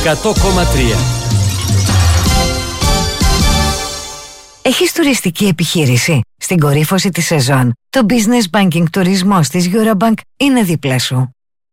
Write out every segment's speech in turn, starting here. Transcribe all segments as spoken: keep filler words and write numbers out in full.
εκατό κόμμα τρία. Έχεις τουριστική επιχείρηση? Στην κορύφωση της σεζόν, το Business Banking τουρισμός της Eurobank είναι δίπλα σου.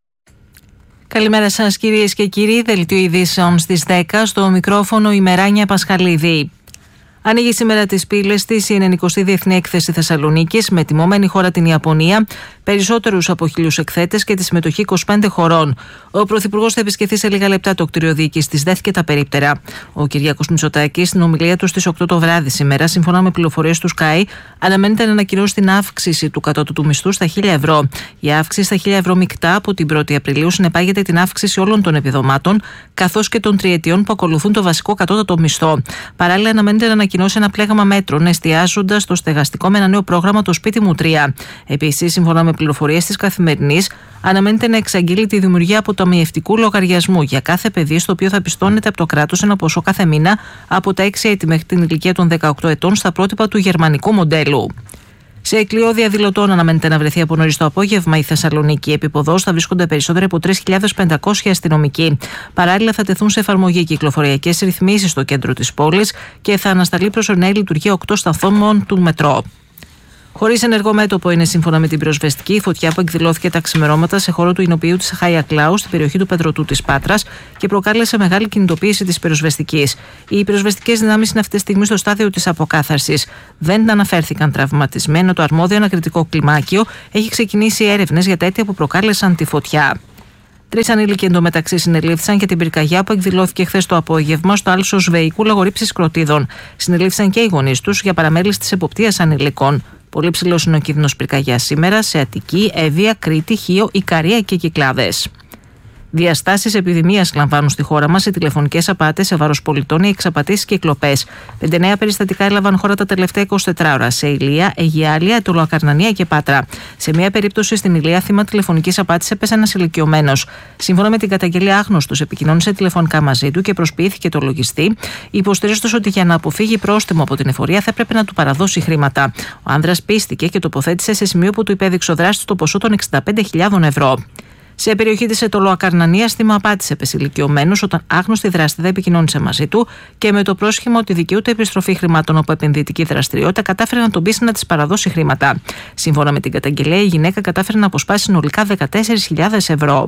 Καλημέρα σας κυρίες και κύριοι, δελτίο ειδήσεων στις δέκα, στο μικρόφωνο η Μεράνια Πασχαλίδη. Ανοίγει σήμερα τις πύλες της η ενενηκοστή Διεθνή Έκθεση Θεσσαλονίκης με τιμόμενη χώρα την Ιαπωνία, περισσότερους από χίλιους εκθέτες και τη συμμετοχή είκοσι πέντε χωρών. Ο Πρωθυπουργός θα επισκεφθεί σε λίγα λεπτά το κτίριο διοίκησης της ΔΕΘ και τα περίπτερα. Ο Κυριάκος Μητσοτάκης στην ομιλία του στις οκτώ το βράδυ σήμερα, σύμφωνα με πληροφορίες του Sky, αναμένεται να ανακοινώσει την αύξηση του κατώτατου μισθού στα χίλια ευρώ. Η αύξηση στα χίλια ευρώ μεικτά από την πρώτη Απριλίου συνεπάγεται την αύξηση όλων των επιδομάτων, καθώς και των τριετιών που ακολουθούν το βασικό κατώτατο μισθό. Παράλληλα, αναμένεται να ανακοινώσει ένα πλέγμα μέτρων, εστιάζοντας στο στεγαστικό με ένα νέο πρόγραμμα, το Σπίτι μου τρία. Επίσης, σύμφωνα με πληροφορίες της Καθημερινής, αναμένεται να εξαγγείλει τη δημιουργία αποταμιευτικού λογαριασμού για κάθε παιδί, στο οποίο θα πιστώνεται από το κράτος ένα ποσό κάθε μήνα από τα έξι έτη μέχρι την ηλικία των δεκαοκτώ ετών, στα πρότυπα του γερμανικού μοντέλου. Σε εκλειό διαδηλωτών αναμένεται να βρεθεί από νωρίς το απόγευμα η Θεσσαλονίκη. Επίποδος θα βρίσκονται περισσότεροι από τρεις χιλιάδες πεντακόσιοι αστυνομικοί. Παράλληλα, θα τεθούν σε εφαρμογή κυκλοφοριακές ρυθμίσεις στο κέντρο της πόλης και θα ανασταλεί προσωρινή λειτουργία οκτώ σταθμών του μετρό. Χωρίς ενεργό μέτωπο είναι, σύμφωνα με την πυροσβεστική, η φωτιά που εκδηλώθηκε τα ξημερώματα σε χώρο του εινοποιείου της Χάια Κλάου στην περιοχή του Πετρωτού της Πάτρας και προκάλεσε μεγάλη κινητοποίηση της πυροσβεστικής. Οι πυροσβεστικές δυνάμεις είναι αυτή τη στιγμή στο στάδιο της αποκάθαρσης. Δεν αναφέρθηκαν τραυματισμένοι. Το αρμόδιο ανακριτικό κλιμάκιο έχει ξεκινήσει έρευνες για τα αίτια που προκάλεσαν τη φωτιά. Τρεις ανήλικοι εντωμεταξύ συνελήφθησαν για την πυρκαγιά που εκδηλώθηκε χθες το απόγευμα στο άλσος Βεϊκού λόγω ρήψης κροτίδων. Συνελήφθησαν και οι γονείς τους για παραμέληση της εποπτείας ανηλικών. Πολύ ψηλός είναι ο κίνδυνος πυρκαγιάς σήμερα σε Αττική, Εύβοια, Κρήτη, Χίο, Ικαρία και Κυκλάδες. Διαστάσεις επιδημίας λαμβάνουν στη χώρα μας οι τηλεφωνικές απάτες σε βάρος πολιτών, οι εξαπατήσεις και οι κλοπές. πενήντα εννέα περιστατικά έλαβαν χώρα τα τελευταία εικοσιτέσσερις ώρα σε Ηλία, Αιγιάλια, Αιτωλοακαρνανία και Πάτρα. Σε μία περίπτωση στην Ηλία, θύμα τηλεφωνικής απάτης έπεσε ένας ηλικιωμένος. Σύμφωνα με την καταγγελία, άγνωστος επικοινώνησε τηλεφωνικά μαζί του και προσποιήθηκε το λογιστή, υποστηρίζοντας ότι για να αποφύγει πρόστιμο από την εφορία θα έπρεπε να του παραδώσει χρήματα. Ο άνδρας πίστηκε και τοποθέτησε σε σημείο που του υπέδειξε ο δράστης το ποσό των εξήντα πέντε χιλιάδων ευρώ. Σε περιοχή της Αιτωλοακαρνανίας, θύμα απάτησε ηλικιωμένος όταν άγνωστη δράστηδα επικοινώνησε μαζί του και με το πρόσχημα ότι δικαιούται επιστροφή χρημάτων από επενδυτική δραστηριότητα κατάφερε να τον πείσει να της παραδώσει χρήματα. Σύμφωνα με την καταγγελία, η γυναίκα κατάφερε να αποσπάσει συνολικά δεκατέσσερις χιλιάδες ευρώ.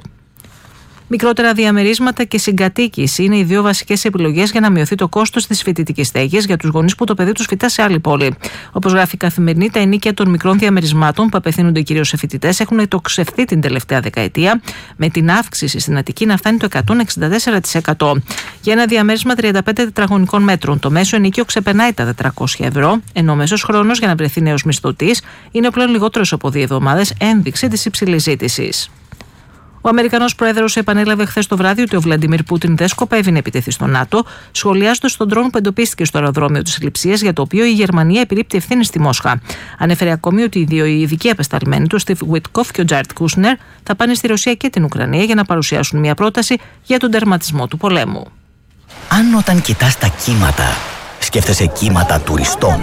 Μικρότερα διαμερίσματα και συγκατοίκηση είναι οι δύο βασικές επιλογές για να μειωθεί το κόστος της φοιτητικής στέγης για τους γονείς που το παιδί τους φοιτά σε άλλη πόλη. Όπως γράφει η Καθημερινή, τα ενοίκια των μικρών διαμερισμάτων που απευθύνονται κυρίως σε φοιτητές έχουν εκτοξευθεί την τελευταία δεκαετία, με την αύξηση στην Αττική να φτάνει το εκατόν εξήντα τέσσερα τοις εκατό. Για ένα διαμέρισμα τριάντα πέντε τετραγωνικών μέτρων, το μέσο ενοίκιο ξεπερνάει τα τετρακόσια ευρώ, ενώ ο μέσος χρόνος για να βρεθεί νέος μισθωτής είναι πλέον λιγότερος από δύο εβδομάδες, ένδειξη της υψηλής ζήτησης. Ο Αμερικανός πρόεδρος επανέλαβε χθες το βράδυ ότι ο Βλαντιμίρ Πούτιν δεν σκοπεύει να επιτεθεί στο ΝΑΤΟ, σχολιάζοντας τον ντρόν που εντοπίστηκε στο αεροδρόμιο της Λειψίας, για το οποίο η Γερμανία επιρρύπτει ευθύνη στη Μόσχα. Ανέφερε ακόμη ότι οι δύο ειδικοί απεσταλμένοι του, Στιβ Γουιτκόφ και ο Τζάρετ Κούσνερ, θα πάνε στη Ρωσία και την Ουκρανία για να παρουσιάσουν μια πρόταση για τον τερματισμό του πολέμου. Αν όταν κοιτάς τα κύματα, σκέφτεσαι κύματα τουριστών,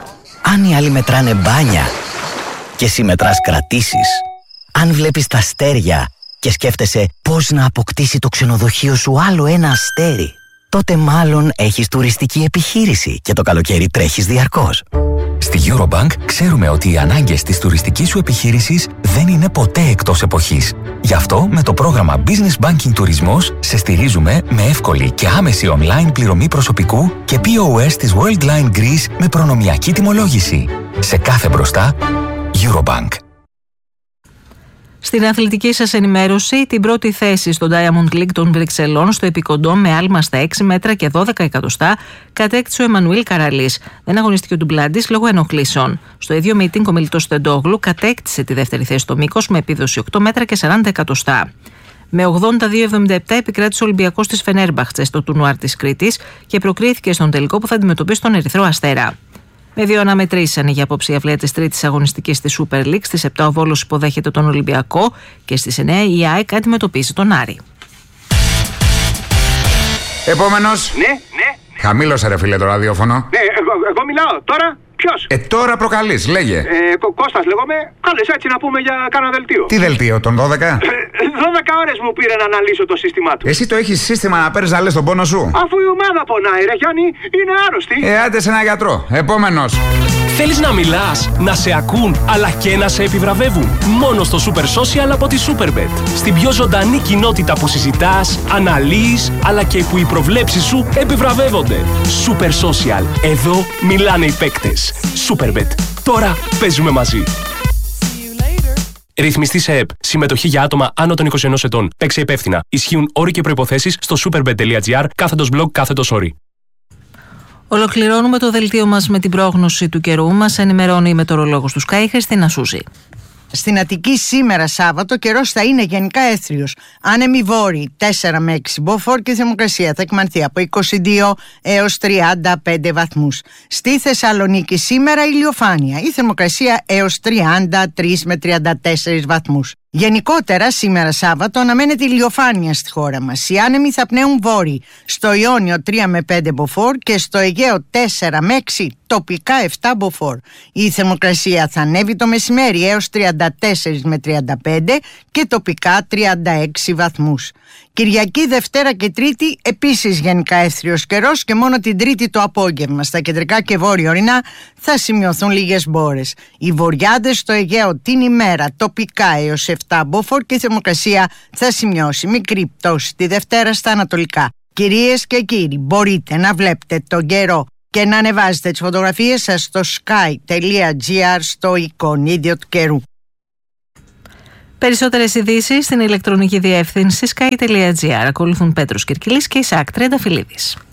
αν οι άλλοι μετράνε μπάνια και εσύ μετράς κρατήσεις, αν βλέπεις τα αστέρια και σκέφτεσαι πώς να αποκτήσει το ξενοδοχείο σου άλλο ένα αστέρι, τότε μάλλον έχεις τουριστική επιχείρηση και το καλοκαίρι τρέχεις διαρκώς. Στη Eurobank ξέρουμε ότι οι ανάγκες της τουριστικής σου επιχείρησης δεν είναι ποτέ εκτός εποχής. Γι' αυτό με το πρόγραμμα Business Banking Τουρισμός σε στηρίζουμε με εύκολη και άμεση online πληρωμή προσωπικού και πι ο ες της Worldline Greece με προνομιακή τιμολόγηση. Σε κάθε μπροστά, Eurobank. Στην αθλητική σας ενημέρωση, την πρώτη θέση στο Diamond League των Βρυξελών στο επικοντό με άλμα στα έξι μέτρα και δώδεκα εκατοστά κατέκτησε ο Εμμανουήλ Καραλής. Δεν αγωνίστηκε ο Ντουμπλάντης λόγω ενοχλήσεων. Στο ίδιο meeting, ο Μιλτός Στεντόγλου κατέκτησε τη δεύτερη θέση στο μήκος με επίδοση οκτώ μέτρα και σαράντα εκατοστά. Με ογδόντα δύο εβδομήντα επτά επικράτησε ο Ολυμπιακός της Φενέρμπαχτσε στο τουρνουάρ της Κρήτης και προκρίθηκε στον τελικό που θα αντιμετωπίσει τον Ερυθρό Αστέρα. Με δύο αναμετρήσεις ανοίγει απόψε η αυλαία της τρίτης αγωνιστικής της Super League. Στις επτά ο Βόλος υποδέχεται τον Ολυμπιακό και στις εννέα η ΑΕΚ αντιμετωπίζει τον Άρη. Επόμενος. Ναι, ναι. Χαμήλωσε ρε φίλε το ραδιόφωνο. Ναι, εγώ, εγώ μιλάω τώρα. Ποιος? Ε, τώρα προκαλείς, λέγε. Ε, Κω- Κώστας λέγομαι. Κάλεσε έτσι να πούμε για κάνα δελτίο. Τι δελτίο, τον δώδεκα? Ε, δώδεκα ώρες μου πήρε να αναλύσω το σύστημά του. Εσύ το έχεις σύστημα να παίρνεις να λες τον πόνο σου? Αφού η ομάδα πονάει, ρε Γιάννη, είναι άρρωστη. Ε, άντε σε ένα γιατρό. Επόμενος. Θέλεις να μιλάς, να σε ακούν, αλλά και να σε επιβραβεύουν? Μόνο στο Super Social από τη Superbet. Στην πιο ζωντανή κοινότητα που συζητάς, αναλύεις, αλλά και που οι προβλέψεις σου επιβραβεύονται. Super Social. Εδώ μιλάνε οι παίκτες. Superbet. Τώρα παίζουμε μαζί. Ρυθμιστή σε ΕΠ. Συμμετοχή για άτομα άνω των είκοσι ενός ετών. Παίξε υπεύθυνα. Ισχύουν όροι και προϋποθέσεις στο superbet.gr κάθετος blog κάθετος όροι. Ολοκληρώνουμε το δελτίο μας με την πρόγνωση του καιρού. Μας ενημερώνει η μετεωρολόγος του Sky, Χριστίνα Σούζη. Στην Αττική σήμερα Σάββατο καιρός θα είναι γενικά έθριος. Άνεμοι βόρειοι τέσσερα με έξι μποφόρ και η θερμοκρασία θα εκμανθεί από είκοσι δύο έως τριάντα πέντε βαθμούς. Στη Θεσσαλονίκη σήμερα ηλιοφάνεια. Η θερμοκρασία έως τριάντα τρία με τριάντα τέσσερα βαθμούς. Γενικότερα σήμερα Σάββατο αναμένεται ηλιοφάνεια στη χώρα μας. Οι άνεμοι θα πνέουν βόρειοι. Στο Ιόνιο τρία με πέντε μποφόρ και στο Αιγαίο τέσσερα με έξι, τοπικά επτά μποφόρ. Η θερμοκρασία θα ανέβει το μεσημέρι έως τριάντα τέσσερα με τριάντα πέντε και τοπικά τριάντα έξι βαθμούς. Κυριακή, Δευτέρα και Τρίτη επίσης γενικά έθριος καιρός και μόνο την Τρίτη το απόγευμα στα κεντρικά και βόρεια ορεινά θα σημειωθούν λίγες μπόρες. Οι βορειάδες στο Αιγαίο την ημέρα τοπικά έως επτά μποφόρ και η θερμοκρασία θα σημειώσει μικρή πτώση τη Δευτέρα στα ανατολικά. Κυρίες και κύριοι, μπορείτε να βλέπετε τον καιρό και να ανεβάζετε τις φωτογραφίες σας στο sky.gr στο εικονίδιο του καιρού. Περισσότερες ειδήσεις στην ηλεκτρονική διεύθυνση sky.gr. Ακολουθούν Πέτρος Κυρκυλής και Ισάκ Τρενταφυλλίδης.